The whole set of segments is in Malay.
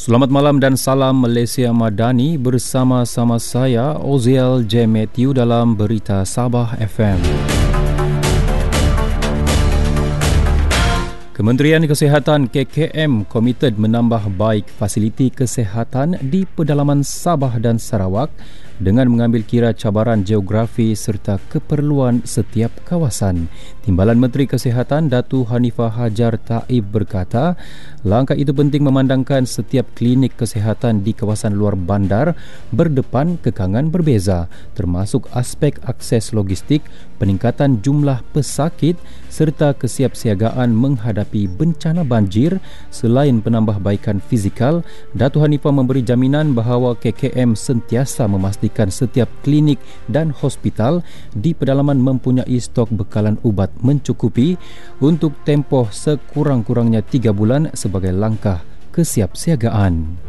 Selamat malam dan salam Malaysia Madani, bersama-sama saya Oziel J. Matthew dalam Berita Sabah FM. Kementerian Kesihatan KKM komited menambah baik fasiliti kesihatan di pedalaman Sabah dan Sarawak dengan mengambil kira cabaran geografi serta keperluan setiap kawasan. Timbalan Menteri Kesihatan Datu Hanifah Hajar Taib berkata, langkah itu penting memandangkan setiap klinik kesihatan di kawasan luar bandar berdepan kekangan berbeza, termasuk aspek akses logistik, peningkatan jumlah pesakit serta kesiapsiagaan menghadapi bencana banjir. Selain penambahbaikan fizikal, Datu Hanifah memberi jaminan bahawa KKM sentiasa memastikan setiap klinik dan hospital di pedalaman mempunyai stok bekalan ubat mencukupi untuk tempoh sekurang-kurangnya 3 bulan sebagai langkah kesiapsiagaan.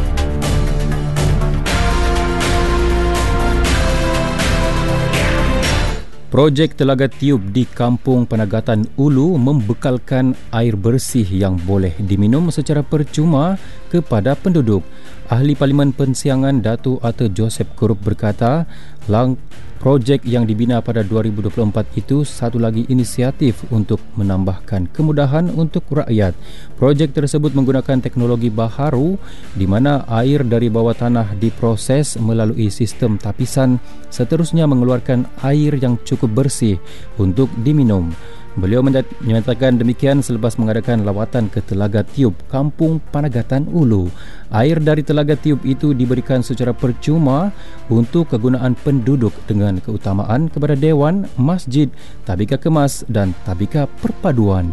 Projek Telaga Tiub di Kampung Penagatan Ulu membekalkan air bersih yang boleh diminum secara percuma kepada penduduk. Ahli Parlimen Pensiangan Datuk Arthur Joseph Kurup berkata, projek yang dibina pada 2024 itu satu lagi inisiatif untuk menambahkan kemudahan untuk rakyat. Projek tersebut menggunakan teknologi baharu di mana air dari bawah tanah diproses melalui sistem tapisan, seterusnya mengeluarkan air yang cukup bersih untuk diminum. Beliau menyatakan demikian selepas mengadakan lawatan ke Telaga Tiub, Kampung Penagatan Ulu. Air dari Telaga Tiub itu diberikan secara percuma untuk kegunaan penduduk dengan keutamaan kepada Dewan, Masjid, Tabika Kemas dan Tabika Perpaduan.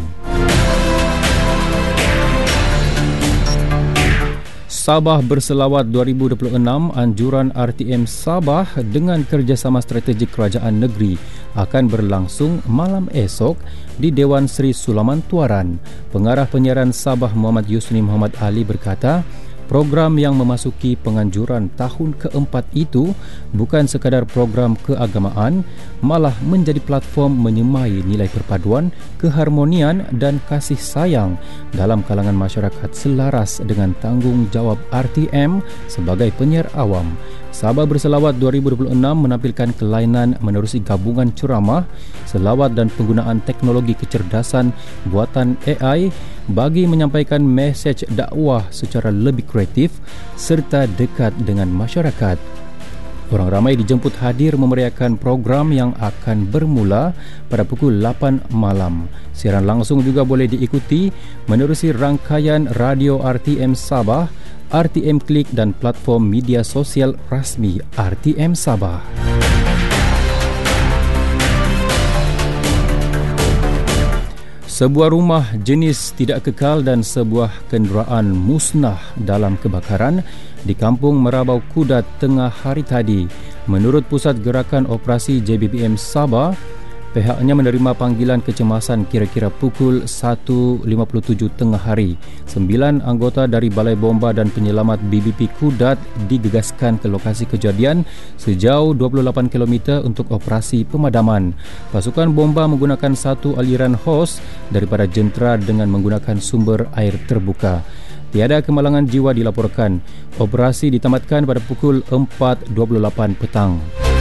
Sabah Berselawat 2026, anjuran RTM Sabah dengan kerjasama strategik kerajaan negeri akan berlangsung malam esok di Dewan Seri Sulaman Tuaran. Pengarah penyiaran Sabah Muhammad Yusni Muhammad Ali berkata, program yang memasuki penganjuran tahun keempat itu bukan sekadar program keagamaan, malah menjadi platform menyemai nilai perpaduan, keharmonian dan kasih sayang dalam kalangan masyarakat selaras dengan tanggungjawab RTM sebagai penyiar awam. Sabah Berselawat 2026 menampilkan kelainan menerusi gabungan ceramah, selawat dan penggunaan teknologi kecerdasan buatan AI bagi menyampaikan mesej dakwah secara lebih kreatif serta dekat dengan masyarakat. Orang ramai dijemput hadir memeriahkan program yang akan bermula pada pukul 8 malam. Siaran langsung juga boleh diikuti menerusi rangkaian radio RTM Sabah, RTM Klik dan platform media sosial rasmi RTM Sabah. Sebuah rumah jenis tidak kekal dan sebuah kenderaan musnah dalam kebakaran di Kampung Merabau Kudat tengah hari tadi. Menurut Pusat Gerakan Operasi JBBM Sabah, pihaknya menerima panggilan kecemasan kira-kira pukul 1.57 tengah hari. 9 anggota dari Balai Bomba dan Penyelamat BBP Kudat digegaskan ke lokasi kejadian sejauh 28 km untuk operasi pemadaman. Pasukan bomba menggunakan satu aliran hos daripada jentera dengan menggunakan sumber air terbuka. Tiada kemalangan jiwa dilaporkan. Operasi ditamatkan pada pukul 4.28 petang.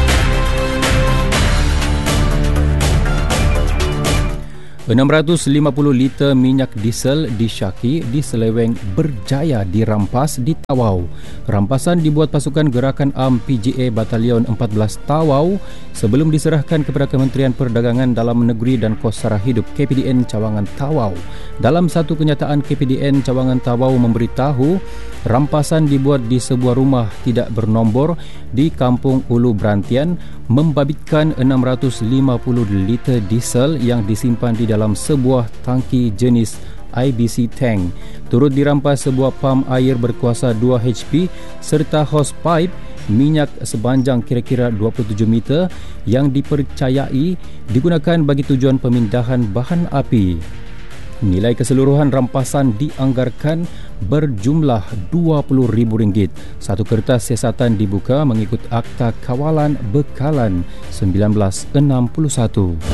650 liter minyak diesel disyaki diseleweng berjaya dirampas di Tawau. Rampasan dibuat pasukan gerakan AM PGA Batalion 14 Tawau sebelum diserahkan kepada Kementerian Perdagangan Dalam Negeri dan Kos Sara Hidup KPDN Cawangan Tawau. Dalam satu kenyataan, KPDN Cawangan Tawau memberitahu rampasan dibuat di sebuah rumah tidak bernombor di Kampung Ulu Berantian, membabitkan 650 liter diesel yang disimpan di dalam sebuah tangki jenis IBC tank. Turut dirampas sebuah pam air berkuasa 2 HP serta hose pipe minyak sepanjang kira-kira 27 meter yang dipercayai digunakan bagi tujuan pemindahan bahan api. Nilai keseluruhan rampasan dianggarkan berjumlah RM20,000. Satu kertas siasatan dibuka mengikut Akta Kawalan Bekalan 1961.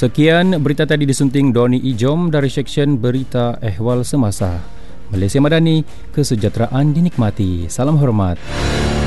Sekian berita tadi disunting Doni Ijom dari Seksyen Berita Ehwal Semasa. Malaysia Madani, kesejahteraan dinikmati. Salam hormat.